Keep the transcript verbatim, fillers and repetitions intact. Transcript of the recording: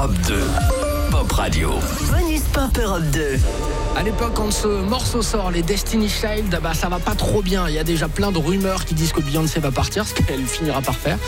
Europe deux. Pop Radio. Bonus Pop Europe deux. À l'époque, quand ce morceau sort, les Destiny Child, bah, ça va pas trop bien. Il y a déjà plein de rumeurs qui disent que Beyoncé va partir, ce qu'elle finira par faire.